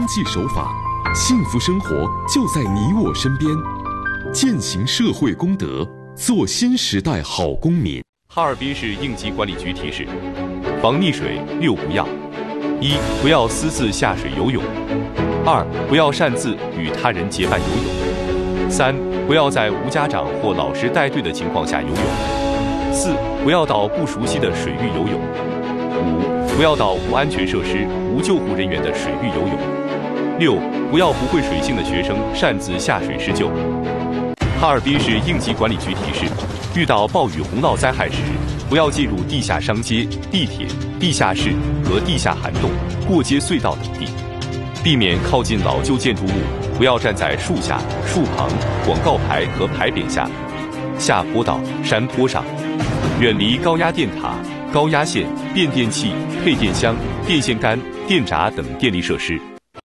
济守法，幸福生活就在你我身边。践行社会公德，做新时代好公民。 哈尔滨市应急管理局提示：防溺水6不要：1. 不要私自下水游泳；2. 不要擅自与他人结伴游泳；3. 不要在无家长或老师带队的情况下游泳；4. 不要到不熟悉的水域游泳；5. 不要到无安全设施、无救护人员的水域游泳；6. 不要不会水性的学生擅自下水施救。哈尔滨市应急管理局提示：遇到暴雨洪涝灾害时，不要进入地下商街、地铁、地下室和地下涵洞、过街隧道等地，避免靠近老旧建筑物，不要站在树下、树旁、广告牌和牌匾下、下坡道、山坡上，远离高压电塔、高压线、变电器、配电箱、电线杆、电闸等电力设施。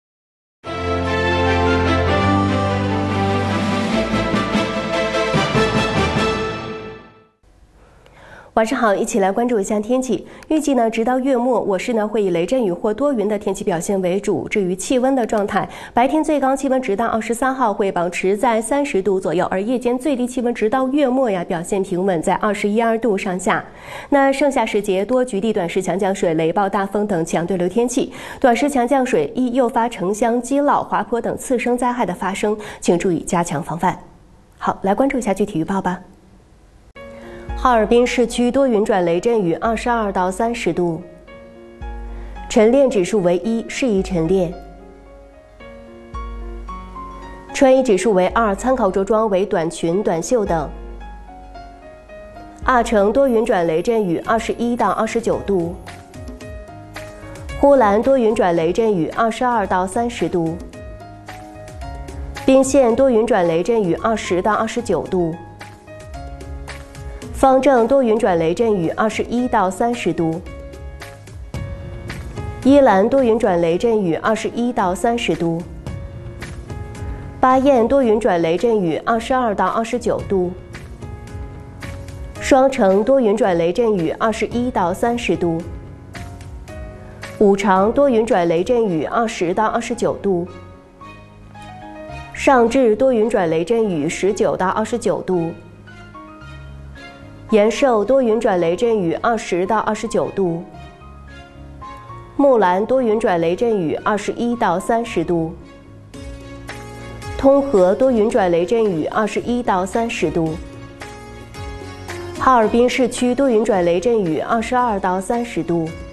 晚上好，一起来关注一下天气。预计直到月末，我市会以雷阵雨或多云的天气表现为主。至于气温的状态，白天最高气温直到23号会保持在30度左右，而夜间最低气温直到月末表现平稳，在21、2度上下。那盛夏时节多局地短时强降水、雷暴大风等强对流天气，短时强降水易诱发城乡积涝、滑坡等次生灾害的发生，请注意加强防范。好，来关注一下具体预报吧。哈尔滨市区多云转雷阵雨，22到30度。晨练指数为1，适宜晨练。穿衣指数为2，参考着装为短裙、短袖等。阿城多云转雷阵雨，21到29度。呼兰多云转雷阵雨，22到30度。彬县多云转雷阵雨，20到29度。方正多云转雷阵雨，21到30度。依兰多云转雷阵雨，21到30度。巴彦多云转雷阵雨，22到29度。双城多云转雷阵雨，21到30度。五常多云转雷阵雨，20到29度。上智多云转雷阵雨，19到29度。延寿多云转雷阵雨，20到29度。木兰多云转雷阵雨，21到30度。通河多云转雷阵雨，21到30度。哈尔滨市区多云转雷阵雨，22到30度。